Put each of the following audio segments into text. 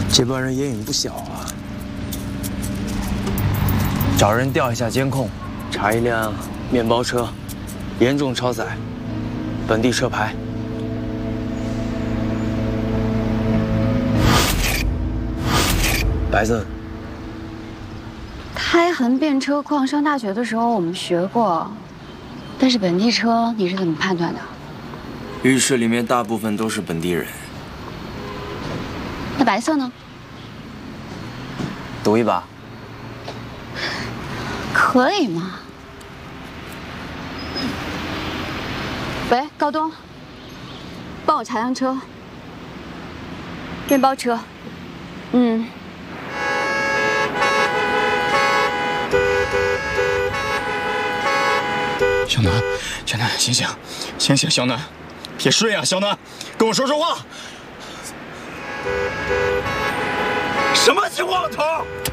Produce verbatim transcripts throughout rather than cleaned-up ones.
这帮人烟瘾不小啊！找人调一下监控，查一辆面包车，严重超载，本地车牌。白色的。 胎痕变车况，上大学的时候我们学过，但是本地车你是怎么判断的？ 浴室里面大部分都是本地人。 那白色呢？ 赌一把。 可以吗？喂，高东，帮我查辆车，面包车。嗯。 小南，小南，醒醒，醒醒，小南，别睡啊，小南，跟我说说话。什么情况，头？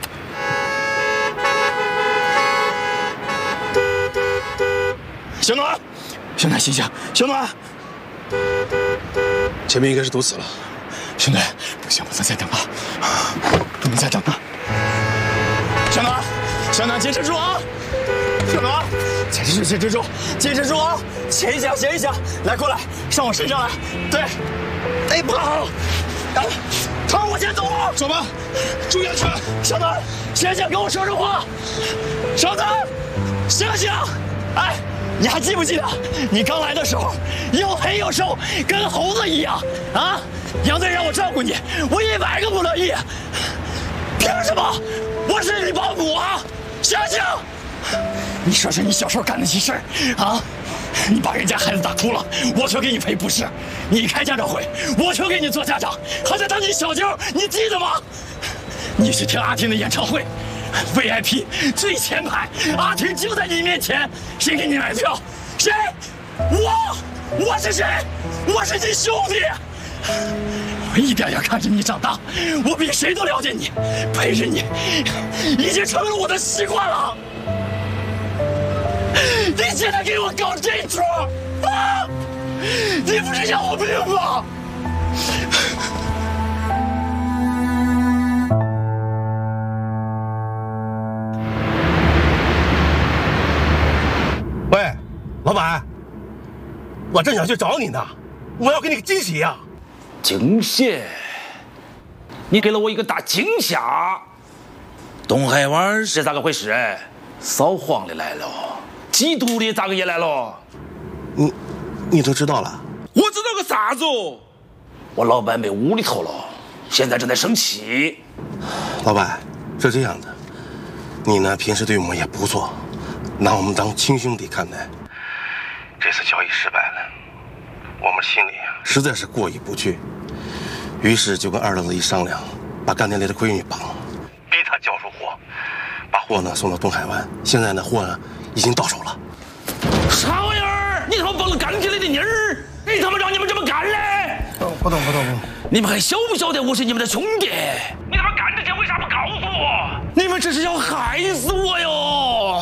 小南，小南，醒醒，小南。 前面应该是堵死了。 兄弟，不行，不能再等了，不能再等了。小南，小南，坚持住啊！小南，坚持住，坚持住，坚持住啊！前一下，前一下，来，过来，上我身上来。对，哎，不好，哎，朝我先走，走吧，注意安全。小南，醒醒，跟我说说话。小南，醒醒！哎，你还记不记得你刚来的时候又黑又瘦，跟猴子一样啊？杨队让我照顾你，我一百个不乐意。凭什么？我是你保姆啊！醒醒！你说说你小时候干那些事儿啊？你把人家孩子打哭了，我就给你赔不是；你开家长会，我就给你做家长，还在当你小舅，你记得吗？你去听阿婷的演唱会 ，V I P 最前排，阿婷就在你面前，谁给你买票？谁？我，我是谁？我是你兄弟。我一点点看着你长大，我比谁都了解你，陪着你已经成了我的习惯了。你现在给我搞这出啊！你不是要我命吗？ 喂，老板，我正想去找你呢，我要给你个惊喜呀！ 惊喜？你给了我一个大惊吓！东海湾是咋个回事？扫黄的来了，缉毒的咋个也来了？ 你，你都知道了？ 我知道个啥子？我老板被屋里头了，现在正在生气。 老板，是这样的，你呢平时对我们也不错，拿我们当亲兄弟看待。这次交易失败了，我们心里啊实在是过意不去，于是就跟二愣子一商量，把干店里的闺女绑了，逼他交出货，把货呢送到东海湾。现在呢货呢已经到手了。 啥玩意儿？你他妈绑了干店里的妮儿，你他妈让你们这么干嘞？ 不懂不懂不懂， 你们还晓不晓得我是你们的兄弟？你他妈干这些为啥不告诉我？你们这是要害死我哟！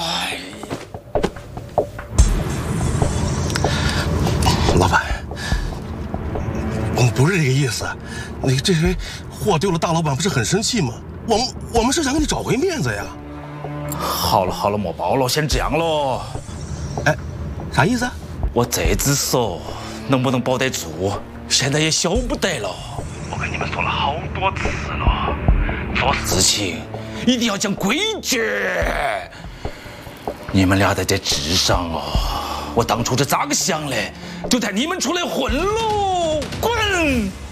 老板，我们不是这个意思。你这回货丢了，大老板不是很生气吗？我们我们是想给你找回面子呀。 好了好了，莫包了，先这样喽。 哎，啥意思啊？ 我这只手能不能保得住，现在也晓不得了。 我跟你们说了好多次了， 做事情一定要讲规矩。你们俩在这智商哦，我当初是咋个想的？就带你们出来混喽！滚！